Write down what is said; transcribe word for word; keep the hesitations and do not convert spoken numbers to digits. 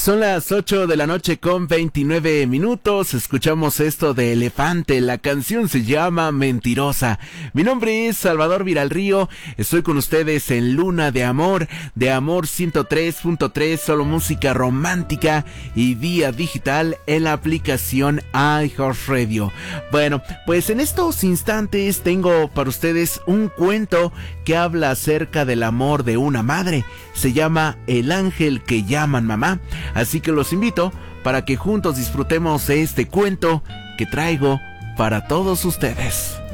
Son las ocho de la noche con veintinueve minutos. Escuchamos esto de Elefante. La canción se llama Mentirosa. Mi nombre es Salvador Viralrío. Estoy con ustedes en Luna de Amor, de Amor ciento tres punto tres, solo música romántica y vía digital en la aplicación iHeartRadio. Bueno, pues en estos instantes tengo para ustedes un cuento que habla acerca del amor de una madre. Se llama El ángel que llaman mamá. Así que los invito para que juntos disfrutemos de este cuento que traigo para todos ustedes.